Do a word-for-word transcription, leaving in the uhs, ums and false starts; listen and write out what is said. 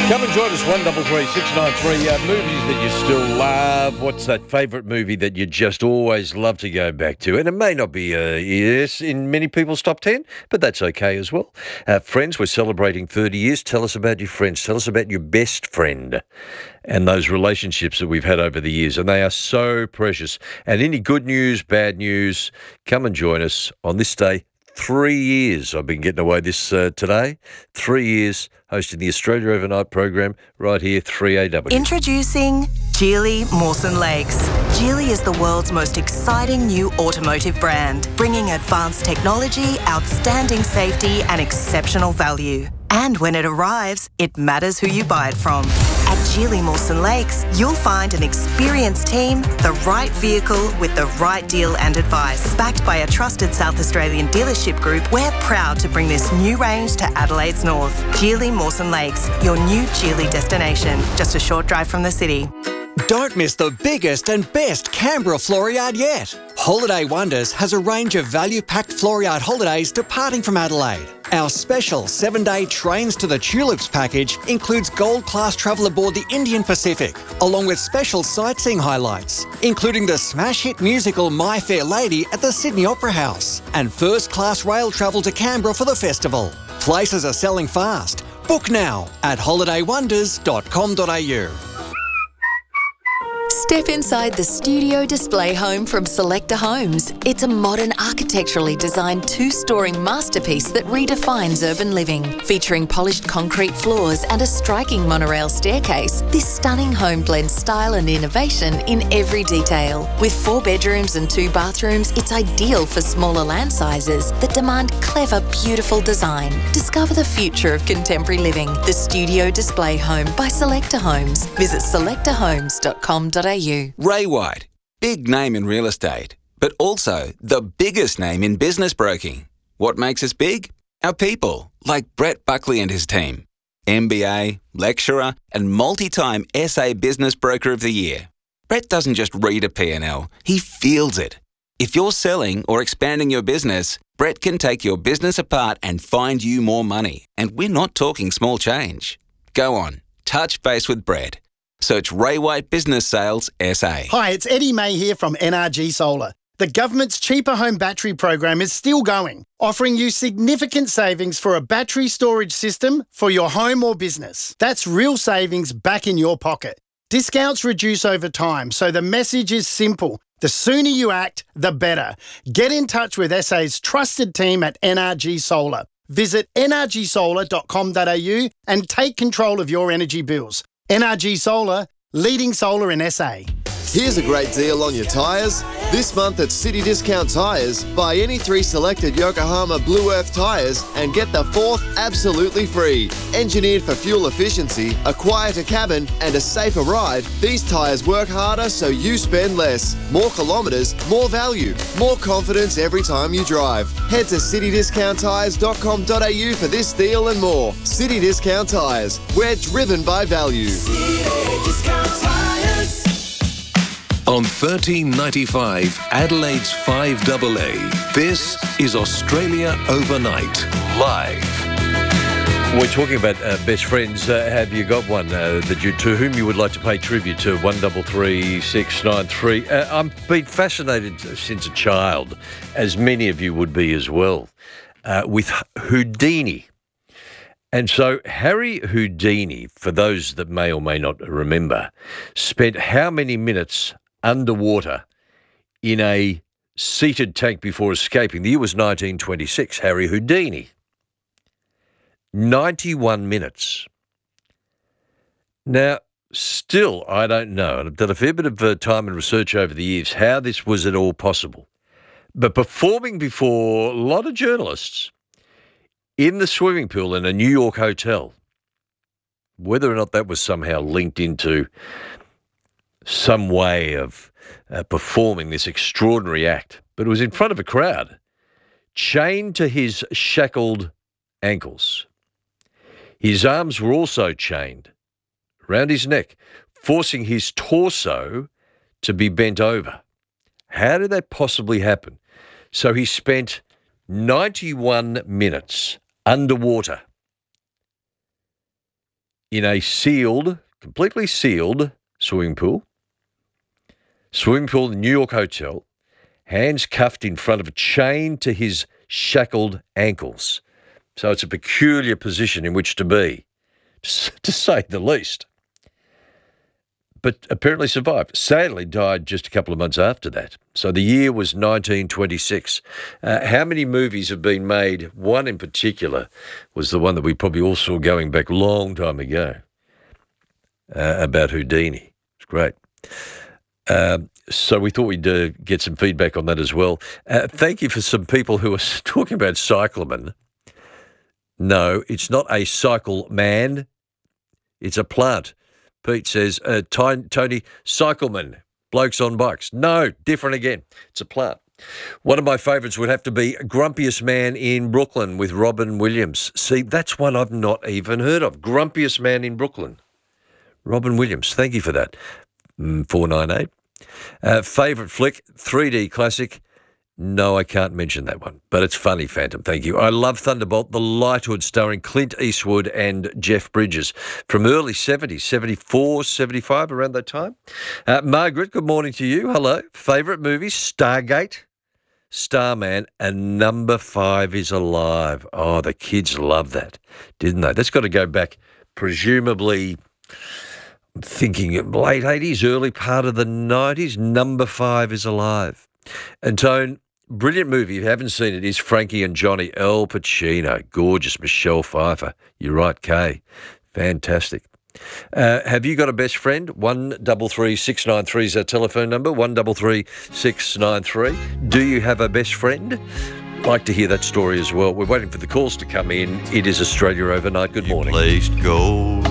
Come and join us, one double three six nine three. Uh, movies that you still love. What's that favourite movie that you just always love to go back to? And it may not be, uh, yes, in many people's top ten, but that's okay as well. Uh, friends, we're celebrating thirty years. Tell us about your friends. Tell us about your best friend and those relationships that we've had over the years. And they are so precious. And any good news, bad news, come and join us on this day. Three years I've been getting away this uh, today. Three years hosting the Australia Overnight program right here, three A W. Introducing Geely Mawson Lakes. Geely is the world's most exciting new automotive brand, bringing advanced technology, outstanding safety and exceptional value. And when it arrives, it matters who you buy it from. At Geely Mawson Lakes, you'll find an experienced team, the right vehicle with the right deal and advice. Backed by a trusted South Australian dealership group, we're proud to bring this new range to Adelaide's north. Geely Mawson Lakes, your new Geely destination, just a short drive from the city. Don't miss the biggest and best Canberra Floriade yet. Holiday Wonders has a range of value-packed Floriade holidays departing from Adelaide. Our special seven-day Trains to the Tulips package includes gold-class travel aboard the Indian Pacific, along with special sightseeing highlights, including the smash hit musical My Fair Lady at the Sydney Opera House, and first-class rail travel to Canberra for the festival. Places are selling fast. Book now at holiday wonders dot com dot a u. Step inside the studio display home from Selector Homes. It's a modern, architecturally designed two-storey masterpiece that redefines urban living. Featuring polished concrete floors and a striking monorail staircase, this stunning home blends style and innovation in every detail. With four bedrooms and two bathrooms, it's ideal for smaller land sizes that demand clever, beautiful design. Discover the future of contemporary living. The Studio Display Home by Selector Homes. Visit selector homes dot com dot a u. Ray White, big name in real estate, but also the biggest name in business broking. What makes us big? Our people, like Brett Buckley and his team. M B A, lecturer, and multi-time S A Business Broker of the Year. Brett doesn't just read a P and L, he feels it. If you're selling or expanding your business, Brett can take your business apart and find you more money. And we're not talking small change. Go on, touch base with Brett. Search Ray White Business Sales S A. Hi, it's Eddie May here from N R G Solar. The government's Cheaper Home Battery program is still going, offering you significant savings for a battery storage system for your home or business. That's real savings back in your pocket. Discounts reduce over time, so the message is simple. The sooner you act, the better. Get in touch with S A's trusted team at N R G Solar. Visit n r g solar dot com dot a u and take control of your energy bills. N R G Solar, leading solar in S A. Here's a great deal on your tyres. This month at City Discount Tyres, buy any three selected Yokohama Blue Earth tyres and get the fourth absolutely free. Engineered for fuel efficiency, a quieter cabin and a safer ride, these tyres work harder so you spend less. More kilometres, more value, more confidence every time you drive. Head to city discount tyres dot com dot a u for this deal and more. City Discount Tyres, we're driven by value. City Discount Tyres. On thirteen ninety-five, Adelaide's five A A, this is Australia Overnight, live. We're talking about uh, best friends. Uh, have you got one uh, that you to whom you would like to pay tribute to? One double three six nine three. Uh, I've been fascinated since a child, as many of you would be as well, uh, with Houdini. And so Harry Houdini, for those that may or may not remember, spent how many minutes underwater in a seated tank before escaping? The year was nineteen twenty-six. Harry Houdini. ninety-one minutes. Now, still, I don't know, and I've done a fair bit of uh, time and research over the years, how this was at all possible. But performing before a lot of journalists in the swimming pool in a New York hotel, whether or not that was somehow linked into some way of uh, performing this extraordinary act, but it was in front of a crowd, chained to his shackled ankles. His arms were also chained around his neck, forcing his torso to be bent over. How did that possibly happen? So he spent ninety-one minutes underwater in a sealed, completely sealed swimming pool. Swimming pool in the New York hotel. Hands cuffed in front of a chain to his shackled ankles. So it's a peculiar position in which to be, to say the least. But apparently survived. Sadly died just a couple of months after that. So the year was nineteen twenty-six. Uh, how many movies have been made? One in particular was the one that we probably all saw going back a long time ago, uh, about Houdini. It's great. Um, so we thought we'd uh, get some feedback on that as well. Uh, thank you for some people who are talking about cyclamen. No, it's not a cycle man. It's a plant. Pete says, uh, Tony, cycleman, blokes on bikes. No, different again. It's a plant. One of my favourites would have to be Grumpiest Man in Brooklyn with Robin Williams. See, that's one I've not even heard of. Grumpiest Man in Brooklyn. Robin Williams, thank you for that. Mm, four nine eight. Uh, favourite flick, three D classic. No, I can't mention that one, but it's funny, Phantom. Thank you. I love Thunderbolt, The Lighthood, starring Clint Eastwood and Jeff Bridges from early seventies, seventy-four, seventy-five, around that time. Uh, Margaret, good morning to you. Hello. Favourite movie, Stargate, Starman, and Number Five is Alive. Oh, the kids love that, didn't they? That's got to go back, presumably, I'm thinking late eighties, early part of the nineties. Number Five is Alive. And Tone, brilliant movie. If you haven't seen it, is Frankie and Johnny. Al Pacino. Gorgeous. Michelle Pfeiffer. You're right, Kay. Fantastic. Uh, have you got a best friend? one double three six nine three is our telephone number. one double three six nine three. Do you have a best friend? Like to hear that story as well. We're waiting for the calls to come in. It is Australia Overnight. Good morning. You placed gold